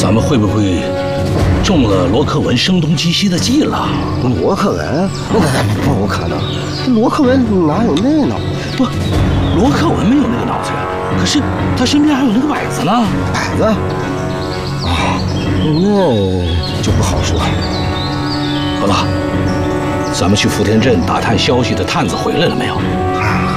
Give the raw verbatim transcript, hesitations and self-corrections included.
咱们会不会中了罗克文声东击西的计了？ 罗克文？不不可能，这罗克文哪有那脑子？ 不，罗克文没有那个脑子呀。可是他身边还有那个摆子呢。 摆子？啊，那就不好说。 好了，咱们去福田镇打探消息的探子回来了没有？